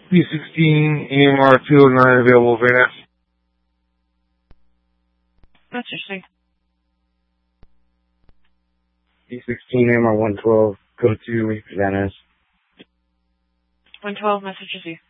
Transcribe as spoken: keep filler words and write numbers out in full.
B sixteen, E M R two oh nine available, Van Ness. Message C. B sixteen, E M R one twelve, go to Van Ness. one twelve, message C.